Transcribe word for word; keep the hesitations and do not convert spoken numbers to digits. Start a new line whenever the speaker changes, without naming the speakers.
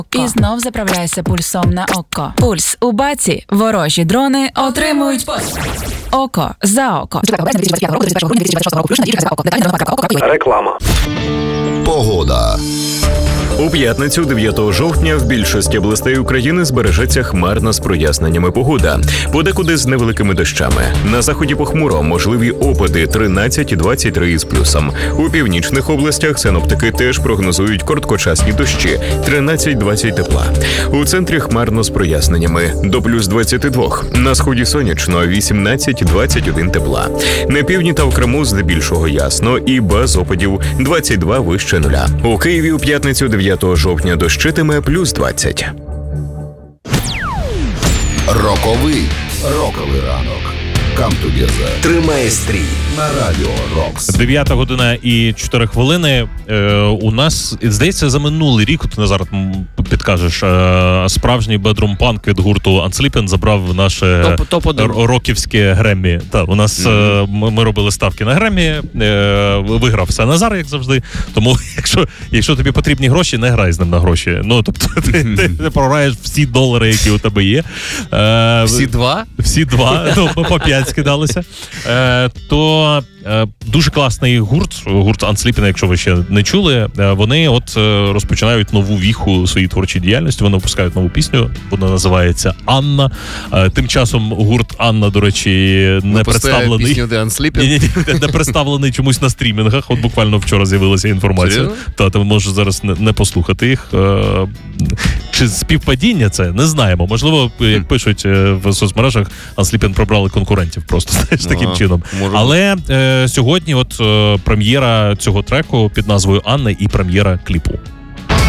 І знов заправляйся пульсом на око. Пульс у баці. Ворожі дрони отримують послуги. Око за око.
Реклама.
Погода.
У п'ятницю, дев'ятого жовтня, в більшості областей України збережеться хмарна з проясненнями погода. Подекуди з невеликими дощами. На заході похмуро, можливі опади тринадцять-двадцять три із плюсом. У північних областях синоптики теж прогнозують короткочасні дощі тринадцять-двадцять тепла. У центрі хмарно з проясненнями до плюс двадцяти двох. На сході сонячно вісімнадцять-двадцять один тепла. На півдні та в Криму здебільшого ясно і без опадів двадцять два вище нуля. У Києві у п'ятницю дев'ятого жовтня дощитиме плюс двадцять.
Роковий. Роковий ранок. Come together. Тримає стрій на радіо Рокс.
дев'ята година і чотири хвилини. Е, у нас, здається, за минулий рік, от Назар, підкажеш, е, справжній бедрум-панк від гурту Unsleeping забрав наше
топ, топ
р- роківське Греммі. Так, у нас mm-hmm. е, ми, ми робили ставки на Греммі, е, виграв все Назар, як завжди. Тому, якщо, якщо тобі потрібні гроші, не грай з ним на гроші. Ну, тобто, ти, ти, ти програєш всі долари, які у тебе є. Е,
всі два?
Всі два, ну, по п'ять скидалися. Е, то е, дуже класний гурт, гурт Unsleeping, якщо ви ще не чули, е, вони от е, розпочинають нову віху у своїй творчій діяльності, вони випускають нову пісню, вона називається «Анна». Е, тим часом гурт «Анна», до речі, не представлений.
Пісню The Unsleeping?
Ні, ні, ні, не представлений чомусь на стрімінгах, от буквально вчора з'явилася інформація.
Серйозно?
Та ти можеш зараз не, не послухати їх. Е, чи співпадіння це? Не знаємо. Можливо, як пишуть е, в соцмережах, Unsleeping пробрали конкурентів просто, знаєш, таким
Ага,
чином.
може.
Але е, сьогодні от е, прем'єра цього треку під назвою «Анна» і прем'єра кліпу.